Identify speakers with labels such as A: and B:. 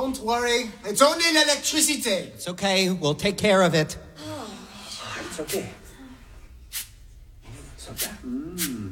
A: Don't worry. It's only electricity.
B: It's okay. We'll take care of it.
C: It's okay. It's okay.